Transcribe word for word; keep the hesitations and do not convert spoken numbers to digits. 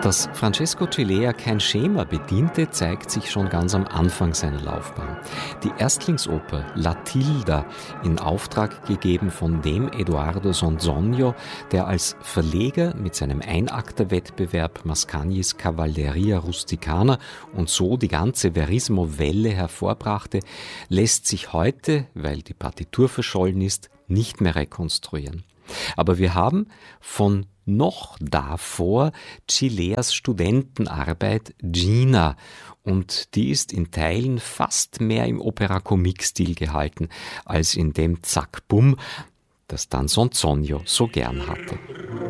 Dass Francesco Cilea kein Schema bediente, zeigt sich schon ganz am Anfang seiner Laufbahn. Die Erstlingsoper La Tilda, in Auftrag gegeben von dem Edoardo Sonzogno, der als Verleger mit seinem Einakterwettbewerb Mascagnis Cavalleria Rusticana und so die ganze Verismo-Welle hervorbrachte, lässt sich heute, weil die Partitur verschollen ist, nicht mehr rekonstruieren. Aber wir haben von noch davor Cileas Studentenarbeit Gina, und die ist in Teilen fast mehr im Opera-Comique-Stil gehalten als in dem Zack-Bumm, das dann Sonzogno so gern hatte.